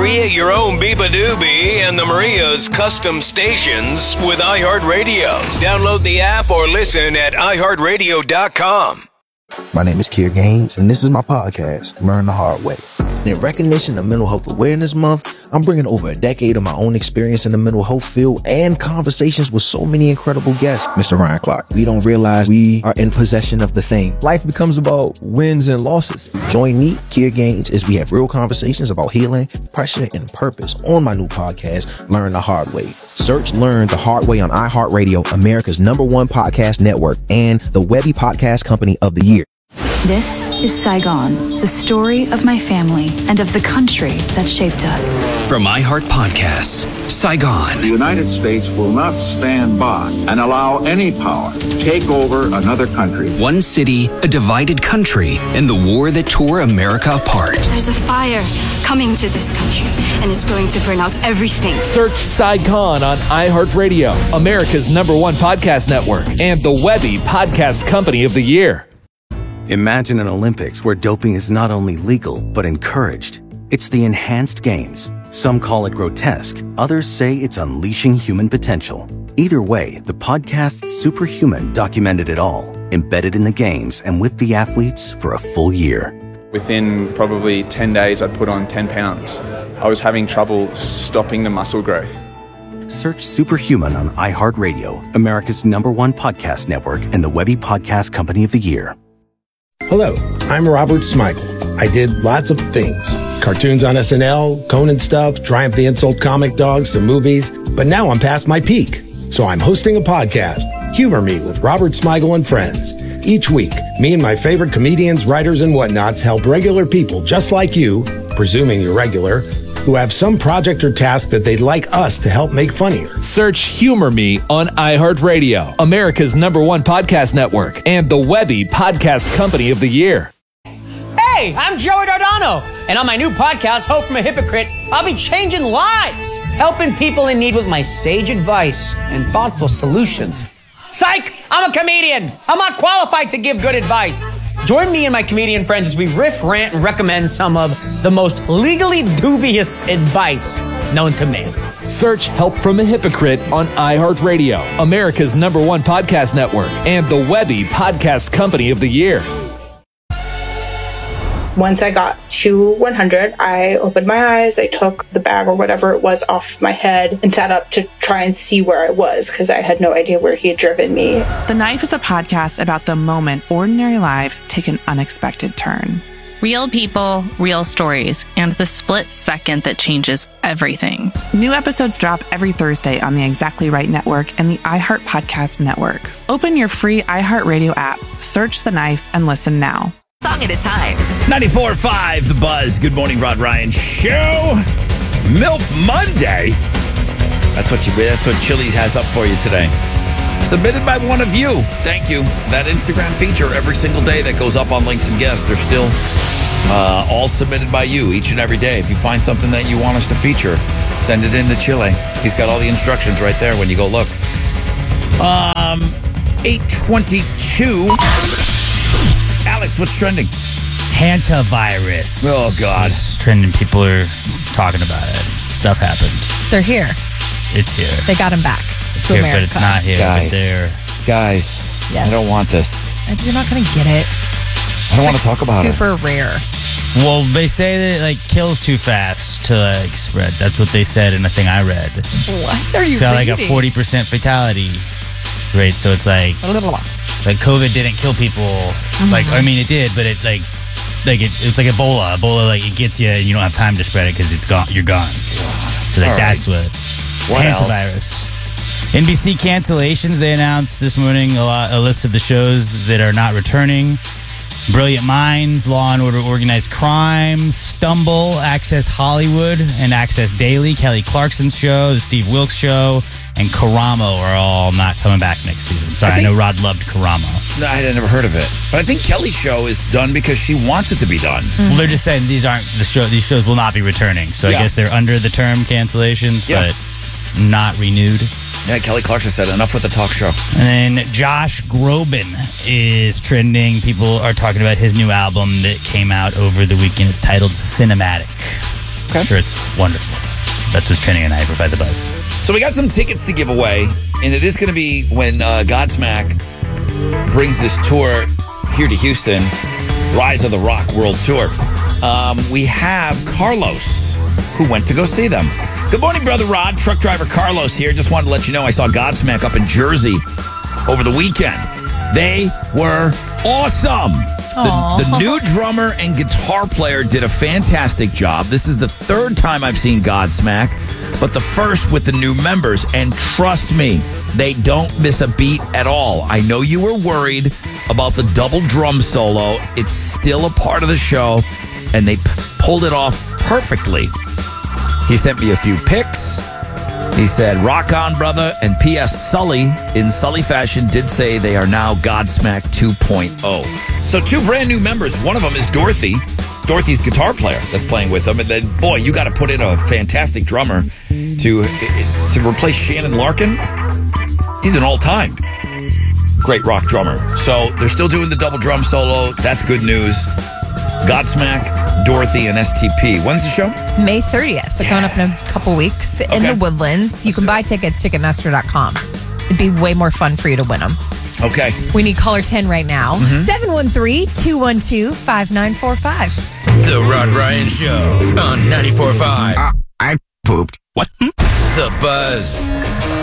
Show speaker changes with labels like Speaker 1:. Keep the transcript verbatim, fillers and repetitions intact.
Speaker 1: Create your own Biba Doobie and the Maria's custom stations with iHeartRadio. Download the app or listen at i heart radio dot com.
Speaker 2: My name is Kier Gaines, and this is my podcast, Learn the Hard Way. In recognition of Mental Health Awareness Month, I'm bringing over a decade of my own experience in the mental health field and conversations with so many incredible guests. Mister Ryan Clark, we don't realize we are in possession of the thing. Life becomes about wins and losses. Join me, Kier Gaines, as we have real conversations about healing, pressure, and purpose on my new podcast, Learn the Hard Way. Search Learn the Hard Way on iHeartRadio, America's number one podcast network, and the Webby Podcast Company of the Year.
Speaker 3: This is Saigon, the story of my family and of the country that shaped us.
Speaker 4: From iHeart Podcasts, Saigon.
Speaker 5: The United States will not stand by and allow any power to take over another country.
Speaker 4: One city, a divided country, and the war that tore America apart.
Speaker 6: There's a fire coming to this country, and it's going to burn out everything.
Speaker 7: Search Saigon on iHeartRadio, America's number one podcast network, and the Webby Podcast Company of the Year.
Speaker 8: Imagine an Olympics where doping is not only legal, but encouraged. It's the Enhanced Games. Some call it grotesque. Others say it's unleashing human potential. Either way, the podcast Superhuman documented it all, embedded in the games and with the athletes for a full year.
Speaker 9: Within probably ten days, I'd put on ten pounds. I was having trouble stopping the muscle growth.
Speaker 8: Search Superhuman on iHeartRadio, America's number one podcast network, and the Webby Podcast Company of the Year.
Speaker 10: Hello, I'm Robert Smigel. I did lots of things. Cartoons on S N L, Conan stuff, Triumph the Insult comic dogs, some movies. But now I'm past my peak. So I'm hosting a podcast, Humor Me with Robert Smigel and Friends. Each week, me and my favorite comedians, writers, and whatnots help regular people just like you, presuming you're regular, who have some project or task that they'd like us to help make funnier.
Speaker 7: Search Humor Me on iHeartRadio, America's number one podcast network, and the Webby Podcast Company of the Year.
Speaker 11: Hey, I'm Joey Dardano, and on my new podcast, Hope from a Hypocrite, I'll be changing lives, helping people in need with my sage advice and thoughtful solutions. Psych! I'm a comedian. I'm not qualified to give good advice. Join me and my comedian friends as we riff, rant, and recommend some of the most legally dubious advice known to man.
Speaker 7: Search Help from a Hypocrite on iHeartRadio, America's number one podcast network, and the Webby Podcast Company of the Year.
Speaker 12: Once I got to one hundred, I opened my eyes, I took the bag or whatever it was off my head and sat up to try and see where I was because I had no idea where he had driven me.
Speaker 13: The Knife is a podcast about the moment ordinary lives take an unexpected turn.
Speaker 14: Real people, real stories, and the split second that changes everything.
Speaker 13: New episodes drop every Thursday on the Exactly Right Network and the iHeart Podcast Network. Open your free iHeartRadio app, search The Knife, and listen now.
Speaker 15: Song at a time.
Speaker 16: ninety-four point five The Buzz. Good morning, Rod Ryan Show. MILF Monday. That's what you. That's what Chili's has up for you today. Submitted by one of you. Thank you. That Instagram feature every single day that goes up on Links and Guests. They're still uh, all submitted by you each and every day. If you find something that you want us to feature, send it in to Chile. He's got all the instructions right there when you go look. Um, eight twenty-two. Alex, what's trending?
Speaker 17: Hantavirus.
Speaker 16: Oh, God.
Speaker 17: It's trending. People are talking about it. Stuff happened.
Speaker 18: They're here.
Speaker 17: It's here.
Speaker 18: They got him back.
Speaker 17: It's
Speaker 18: to
Speaker 17: here,
Speaker 18: America.
Speaker 17: but it's not here.
Speaker 19: Guys,
Speaker 17: but they're...
Speaker 19: guys,
Speaker 18: yes.
Speaker 19: I don't want this.
Speaker 18: You're not going to get it.
Speaker 19: I don't want
Speaker 18: like
Speaker 19: to talk about
Speaker 18: super
Speaker 19: it.
Speaker 18: Super rare.
Speaker 17: Well, they say that it like kills too fast to like spread. That's what they said in a thing I read.
Speaker 18: What are you
Speaker 17: so
Speaker 18: reading?
Speaker 17: like a forty percent fatality rate. So it's like like COVID didn't kill people. Mm-hmm. Like I mean, it did, but it like like it, it's like Ebola. Ebola like it gets you, and you don't have time to spread it because it's gone. You're gone. So like
Speaker 19: All
Speaker 17: that's
Speaker 19: right.
Speaker 17: what.
Speaker 19: What
Speaker 17: Hantavirus.
Speaker 19: else?
Speaker 17: N B C cancellations. They announced this morning a, lot, a list of the shows that are not returning. Brilliant Minds, Law and Order Organized Crime, Stumble, Access Hollywood, and Access Daily, Kelly Clarkson's show, The Steve Wilkes Show, and Karamo are all not coming back next season. Sorry, I, think, I know Rod loved Karamo.
Speaker 16: No, I had never heard of it. But I think Kelly's show is done because she wants it to be done.
Speaker 17: Mm-hmm. Well, they're just saying these aren't the show. These shows will not be returning. So yeah. I guess they're under the term cancellations, yeah. but not renewed.
Speaker 16: Yeah, Kelly Clarkson said enough with the talk show.
Speaker 17: And then Josh Groban is trending. People are talking about his new album that came out over the weekend. It's titled Cinematic.
Speaker 16: Okay.
Speaker 17: I'm sure it's wonderful. That's what's trending on I Fight the Buzz.
Speaker 16: So we got some tickets to give away, and it is going to be when uh, Godsmack brings this tour here to Houston, Rise of the Rock World Tour. Um, we have Carlos, who went to go see them. Good morning, Brother Rod. Truck driver Carlos here. Just wanted to let you know I saw Godsmack up in Jersey over the weekend. They were awesome. The, the new drummer and guitar player did a fantastic job. This is the third time I've seen Godsmack, but the first with the new members. And trust me, they don't miss a beat at all. I know you were worried about the double drum solo. It's still a part of the show, and they p- pulled it off perfectly. He sent me a few pics. He said, rock on, brother. And P S Sully, in Sully fashion, did say they are now Godsmack two point oh. So two brand new members. One of them is Dorothy, Dorothy's guitar player that's playing with them. And then, boy, you got to put in a fantastic drummer to, to replace Shannon Larkin. He's an all-time great rock drummer. So they're still doing the double drum solo. That's good news. Godsmack, Dorothy, and S T P. When's the show?
Speaker 18: May thirtieth. So coming up in a couple weeks in
Speaker 16: Okay.
Speaker 18: the Woodlands. You
Speaker 16: Let's
Speaker 18: can
Speaker 16: do
Speaker 18: buy
Speaker 16: it.
Speaker 18: tickets, Ticketmaster dot com. It'd be way more fun for you to win them.
Speaker 16: Okay.
Speaker 18: We need caller ten right now. seven one three, two one two, five nine four five.
Speaker 15: The Rod Ryan Show on ninety-four point five.
Speaker 19: Uh, I pooped.
Speaker 15: What? The Buzz.